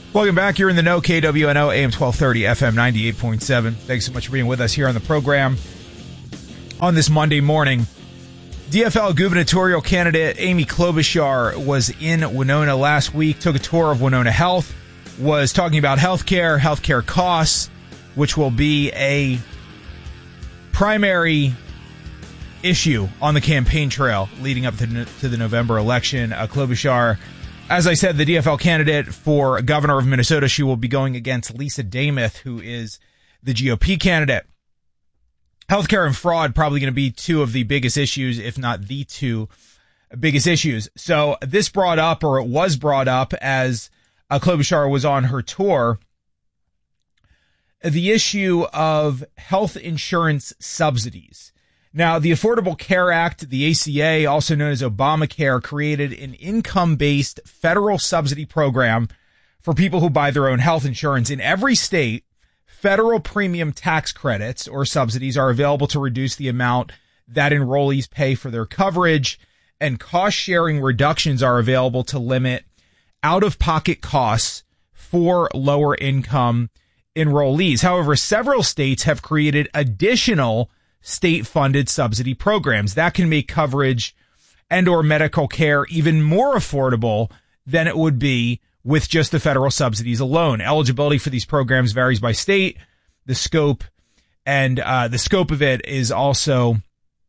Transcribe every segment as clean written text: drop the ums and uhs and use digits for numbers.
Welcome back. You're in the know, KWNO, AM 1230, FM 98.7. Thanks so much for being with us here on the program on this Monday morning. DFL gubernatorial candidate Amy Klobuchar was in Winona last week, took a tour of Winona Health, was talking about healthcare costs, which will be a primary issue on the campaign trail leading up to the November election. Klobuchar, as I said, the DFL candidate for governor of Minnesota, she will be going against Lisa Dameth, who is the GOP candidate. Healthcare and fraud probably going to be two of the biggest issues, if not the two biggest issues. So this brought up, or it was brought up as Klobuchar was on her tour, the issue of health insurance subsidies. Now, the Affordable Care Act, the ACA, also known as Obamacare, created an income-based federal subsidy program for people who buy their own health insurance. In every state, federal premium tax credits or subsidies are available to reduce the amount that enrollees pay for their coverage, and cost-sharing reductions are available to limit out-of-pocket costs for lower-income enrollees. However, several states have created additional state-funded subsidy programs that can make coverage and or medical care even more affordable than it would be with just the federal subsidies alone. Eligibility for these programs varies by state. The scope of it is also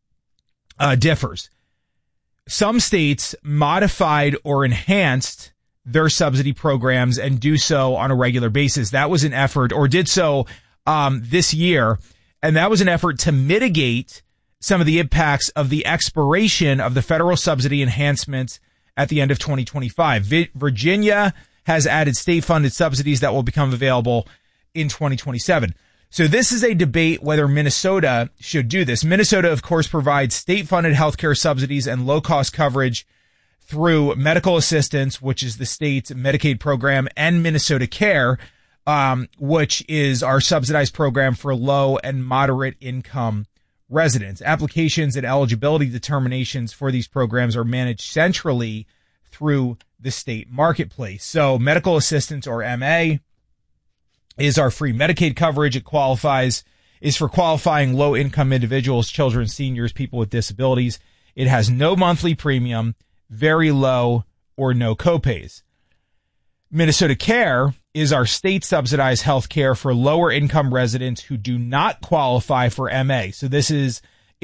differs. Some states modified or enhanced their subsidy programs and do so on a regular basis. That was an effort, or did so this year. And that was an effort to mitigate some of the impacts of the expiration of the federal subsidy enhancements at the end of 2025. Virginia has added state-funded subsidies that will become available in 2027. So this is a debate whether Minnesota should do this. Minnesota, of course, provides state-funded healthcare subsidies and low-cost coverage through medical assistance, which is the state's Medicaid program, and Minnesota Care, which is our subsidized program for low and moderate income residents. Applications and eligibility determinations for these programs are managed centrally through the state marketplace. So medical assistance, or MA, is our free Medicaid coverage. It is for qualifying low income individuals, children, seniors, people with disabilities. It has no monthly premium, very low or no copays. Minnesota Care is our state subsidized health care for lower income residents who do not qualify for MA. So this is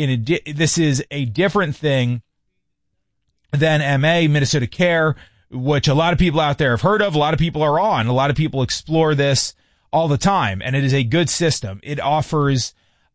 a different thing than MA. Minnesota Care, which a lot of people out there have heard of, a lot of people are on, a lot of people explore this all the time, and it is a good system. It offers,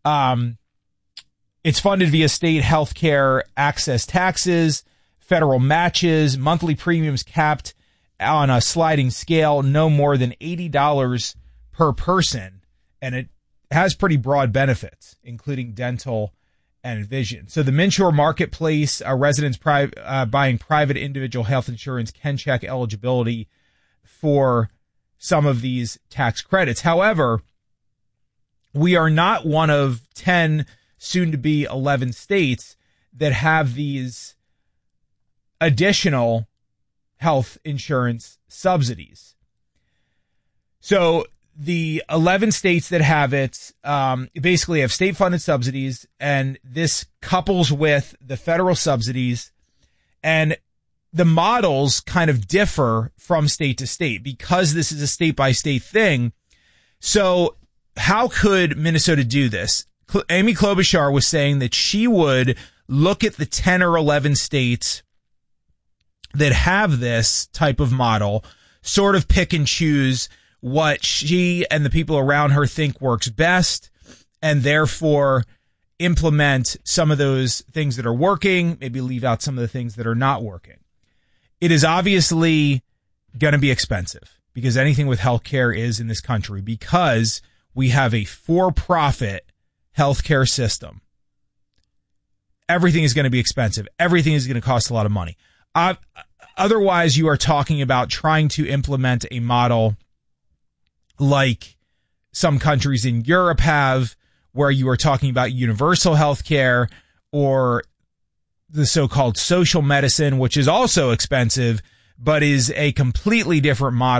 it's funded via state health care access taxes, federal matches, monthly premiums capped on a sliding scale, no more than $80 per person. And it has pretty broad benefits, including dental and vision. So the MNsure marketplace, residents buying private individual health insurance can check eligibility for some of these tax credits. However, we are not one of 10, soon to be 11 states that have these additional health insurance subsidies. So the 11 states that have it basically have state-funded subsidies, and this couples with the federal subsidies, and the models kind of differ from state to state because this is a state-by-state thing. So how could Minnesota do this? Amy Klobuchar was saying that she would look at the 10 or 11 states that have this type of model, sort of pick and choose what she and the people around her think works best, and therefore implement some of those things that are working, maybe leave out some of the things that are not working. It is obviously going to be expensive, because anything with healthcare is in this country, because we have a for-profit healthcare system. Everything is going to be expensive. Everything is going to cost a lot of money. Otherwise, you are talking about trying to implement a model like some countries in Europe have, where you are talking about universal health care, or the so-called social medicine, which is also expensive, but is a completely different model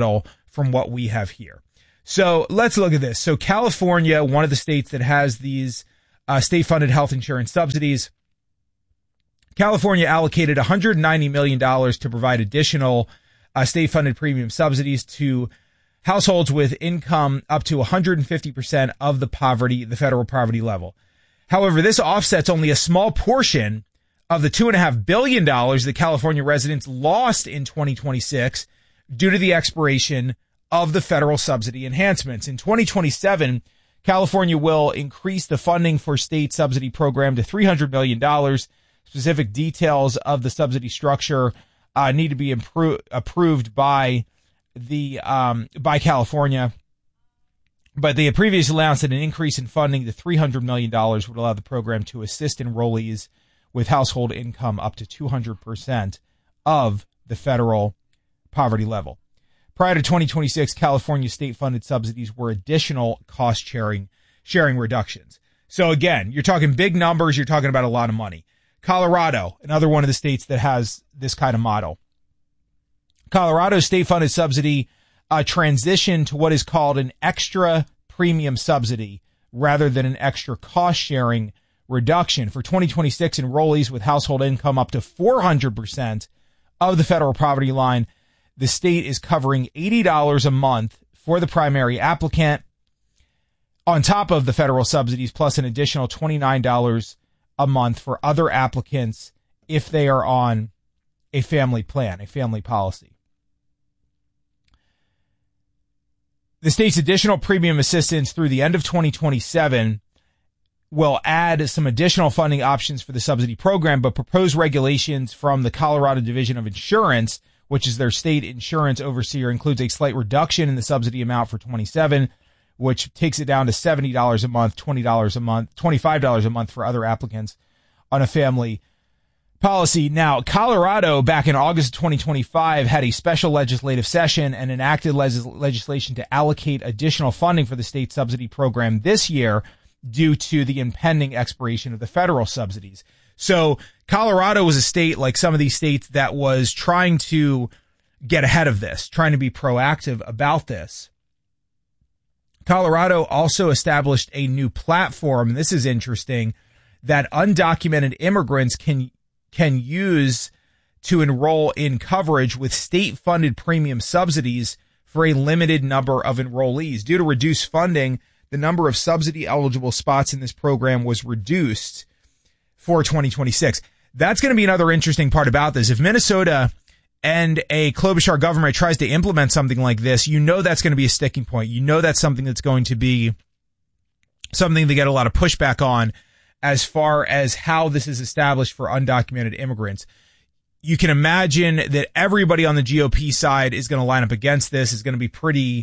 from what we have here. So let's look at this. So California, one of the states that has these state-funded health insurance subsidies, California allocated $190 million to provide additional state-funded premium subsidies to households with income up to 150% of the federal poverty level. However, this offsets only a small portion of the $2.5 billion that California residents lost in 2026 due to the expiration of the federal subsidy enhancements. In 2027, California will increase the funding for state subsidy program to $300 million. Specific details of the subsidy structure need to be approved by California. But they had previously announced that an increase in funding to $300 million would allow the program to assist enrollees with household income up to 200% of the federal poverty level. Prior to 2026, California state-funded subsidies were additional cost-sharing reductions. So again, you're talking big numbers. You're talking about a lot of money. Colorado, another one of the states that has this kind of model. Colorado's state-funded subsidy transitioned to what is called an extra premium subsidy rather than an extra cost-sharing reduction. For 2026, enrollees with household income up to 400% of the federal poverty line, the state is covering $80 a month for the primary applicant on top of the federal subsidies, plus an additional $29 a month for other applicants if they are on a family plan, a family policy. The state's additional premium assistance through the end of 2027 will add some additional funding options for the subsidy program, but proposed regulations from the Colorado Division of Insurance, which is their state insurance overseer, includes a slight reduction in the subsidy amount for 27, which takes it down to $70 a month, $20 a month, $25 a month for other applicants on a family policy. Now, Colorado, back in August of 2025, had a special legislative session and enacted legislation to allocate additional funding for the state subsidy program this year due to the impending expiration of the federal subsidies. So Colorado was a state, like some of these states, that was trying to get ahead of this, trying to be proactive about this. Colorado also established a new platform, and this is interesting, that undocumented immigrants can use to enroll in coverage with state-funded premium subsidies for a limited number of enrollees. Due to reduced funding, the number of subsidy-eligible spots in this program was reduced for 2026. That's going to be another interesting part about this. If Minnesota and a Klobuchar government tries to implement something like this, you know that's going to be a sticking point. You know that's something that's going to be something to get a lot of pushback on as far as how this is established for undocumented immigrants. You can imagine that everybody on the GOP side is going to line up against this, is going to be pretty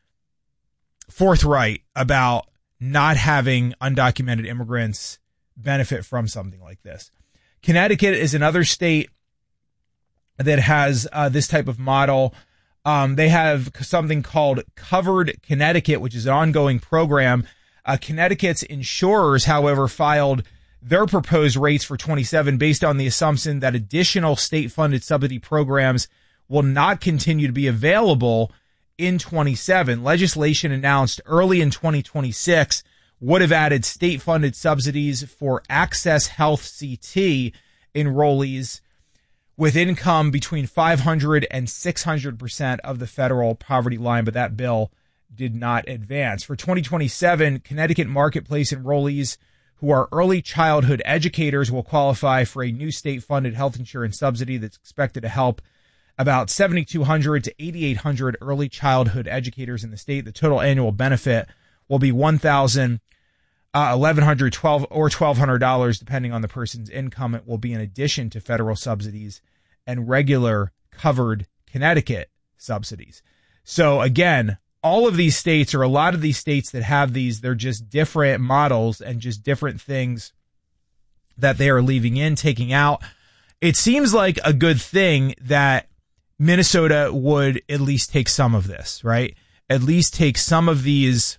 forthright about not having undocumented immigrants benefit from something like this. Connecticut is another state that has this type of model. They have something called Covered Connecticut, which is an ongoing program. Connecticut's insurers, however, filed their proposed rates for 27 based on the assumption that additional state-funded subsidy programs will not continue to be available in 27. Legislation announced early in 2026 would have added state-funded subsidies for Access Health CT enrollees with income between 500 and 600% of the federal poverty line, but that bill did not advance. For 2027, Connecticut Marketplace enrollees who are early childhood educators will qualify for a new state-funded health insurance subsidy that's expected to help about 7,200 to 8,800 early childhood educators in the state. The total annual benefit will be $1,000, $1,100, $1,200, or $1,200, depending on the person's income. It will be in addition to federal subsidies and regular covered Connecticut subsidies. So again, all of these states, or a lot of these states that have these, they're just different models and just different things that they are leaving in, taking out. It seems like a good thing that Minnesota would at least take some of this, right? At least take some of these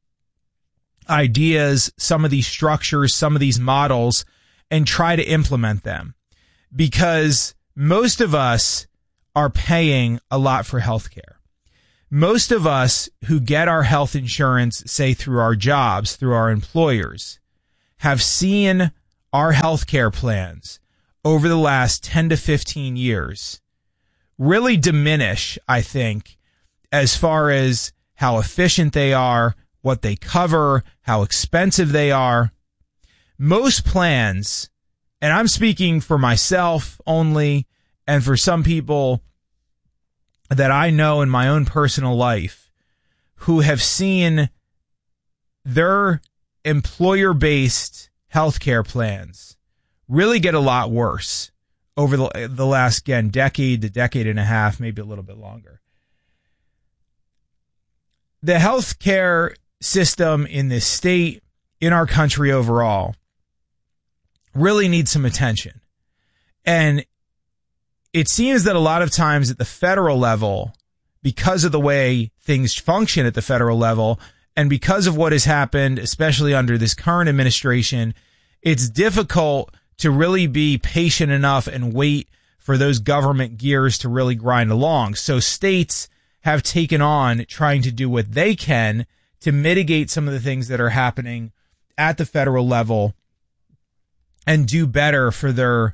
ideas, some of these structures, some of these models, and try to implement them. Because most of us are paying a lot for healthcare. most of us who get our health insurance, say through our jobs, through our employers, have seen our healthcare plans over the last 10 to 15 years really diminish, I think, as far as how efficient they are, what they cover, how expensive they are. Most plans, and I'm speaking for myself only, and for some people that I know in my own personal life who have seen their employer-based healthcare plans really get a lot worse over the last, again, decade to decade and a half, maybe a little bit longer. The healthcare system in this state, in our country overall, really needs some attention. And it seems that a lot of times at the federal level, because of the way things function at the federal level, and because of what has happened, especially under this current administration, it's difficult to really be patient enough and wait for those government gears to really grind along. So states have taken on trying to do what they can to mitigate some of the things that are happening at the federal level and do better for their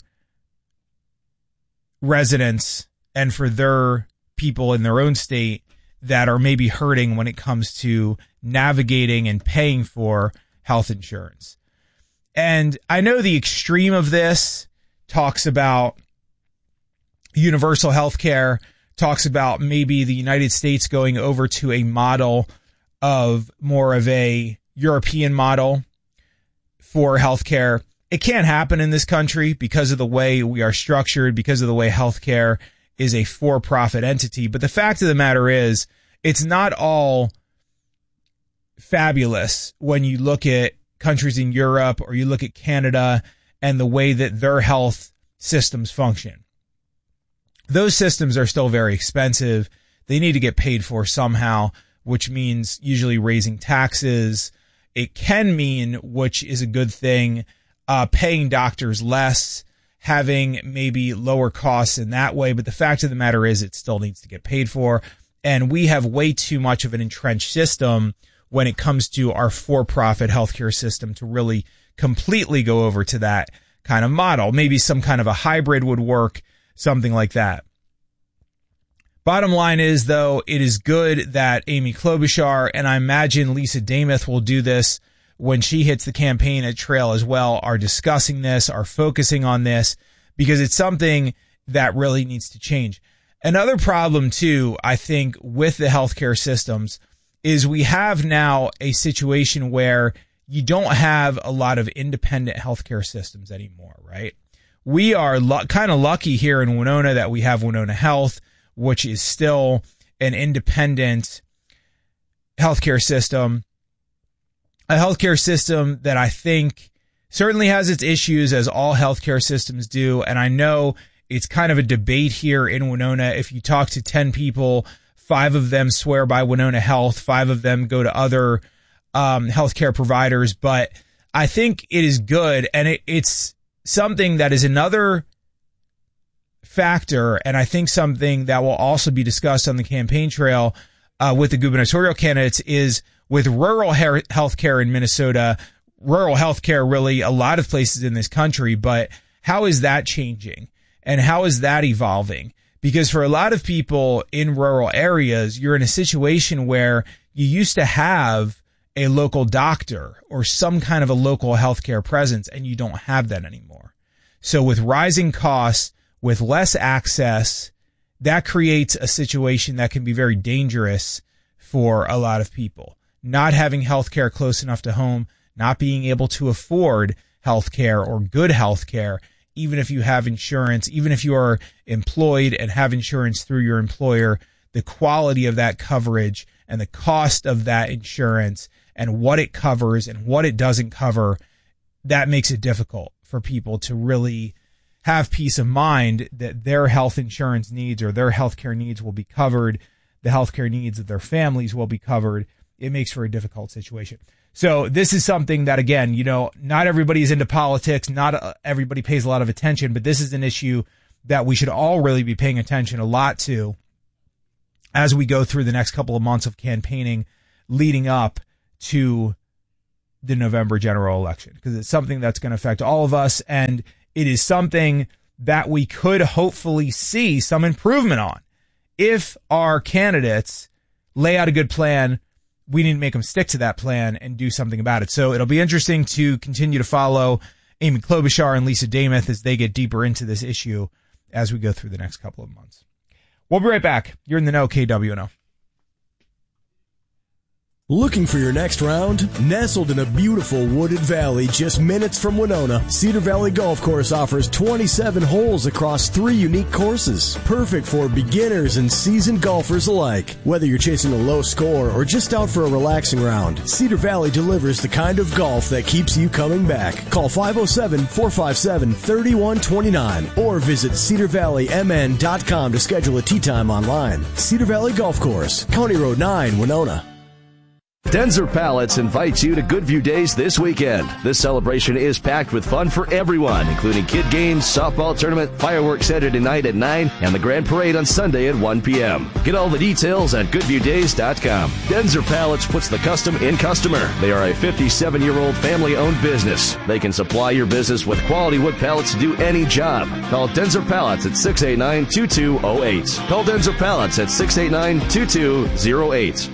residents and for their people in their own state that are maybe hurting when it comes to navigating and paying for health insurance. And I know the extreme of this talks about universal health care, talks about maybe the United States going over to a model of more of a European model for healthcare. It can't happen in this country because of the way we are structured, because of the way healthcare is a for-profit entity. But the fact of the matter is, it's not all fabulous when you look at countries in Europe or you look at Canada and the way that their health systems function. Those systems are still very expensive. They need to get paid for somehow, which means usually raising taxes. It can mean, which is a good thing, paying doctors less, having maybe lower costs in that way. But the fact of the matter is it still needs to get paid for. And we have way too much of an entrenched system when it comes to our for-profit healthcare system to really completely go over to that kind of model. Maybe some kind of a hybrid would work, something like that. Bottom line is, though, it is good that Amy Klobuchar, and I imagine Lisa Damath will do this when she hits the campaign at Trail as well, are discussing this, are focusing on this, because it's something that really needs to change. Another problem, too, I think, with the healthcare systems is we have now a situation where you don't have a lot of independent healthcare systems anymore, right? We are kind of lucky here in Winona that we have Winona Health, which is still an independent healthcare system, a healthcare system that I think certainly has its issues, as all healthcare systems do. And I know it's kind of a debate here in Winona. If you talk to 10 people, 5 of them swear by Winona Health, 5 of them go to other healthcare providers. But I think it is good, and it's something that is another factor, and I think something that will also be discussed on the campaign trail with the gubernatorial candidates, is with rural healthcare in Minnesota, rural healthcare really a lot of places in this country, but how is that changing and how is that evolving? Because for a lot of people in rural areas, you're in a situation where you used to have a local doctor or some kind of a local healthcare presence, and you don't have that anymore. So with rising costs, with less access, that creates a situation that can be very dangerous for a lot of people. Not having healthcare close enough to home, not being able to afford healthcare or good healthcare, even if you have insurance, even if you are employed and have insurance through your employer, the quality of that coverage and the cost of that insurance and what it covers and what it doesn't cover, that makes it difficult for people to really have peace of mind that their health insurance needs or their healthcare needs will be covered, the healthcare needs of their families will be covered. It makes for a difficult situation. So this is something that, again, not everybody is into politics. Not everybody pays a lot of attention, but this is an issue that we should all really be paying attention a lot to. as we go through the next couple of months of campaigning leading up to the November general election, because it's something that's going to affect all of us, and it is something that we could hopefully see some improvement on. If our candidates lay out a good plan, we need to make them stick to that plan and do something about it. So it'll be interesting to continue to follow Amy Klobuchar and Lisa Damuth as they get deeper into this issue as we go through the next couple of months. We'll be right back. You're in the know, KWNO. Looking for your next round? Nestled in a beautiful wooded valley just minutes from Winona, Cedar Valley Golf Course offers 27 holes across 3 unique courses. Perfect for beginners and seasoned golfers alike. Whether you're chasing a low score or just out for a relaxing round, Cedar Valley delivers the kind of golf that keeps you coming back. Call 507-457-3129 or visit cedarvalleymn.com to schedule a tee time online. Cedar Valley Golf Course, County Road 9, Winona. Denzer Pallets invites you to Goodview Days this weekend. This celebration is packed with fun for everyone, including kid games, softball tournament, fireworks Saturday night at 9, and the grand parade on Sunday at 1 p.m. Get all the details at GoodviewDays.com. Denzer Pallets puts the custom in customer. They are a 57-year-old family-owned business. They can supply your business with quality wood pallets to do any job. Call Denzer Pallets at 689-2208. Call Denzer Pallets at 689-2208.